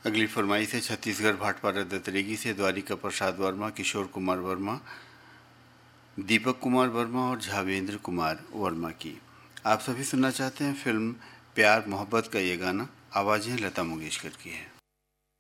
अगली फरमाइश है छत्तीसगढ़ भाटपारा दतरेगी से द्वारिका प्रसाद वर्मा, किशोर कुमार वर्मा, दीपक कुमार वर्मा और झावेंद्र कुमार वर्मा की। आप सभी सुनना चाहते हैं फिल्म प्यार मोहब्बत का ये गाना। आवाज़ें लता मंगेशकर की है।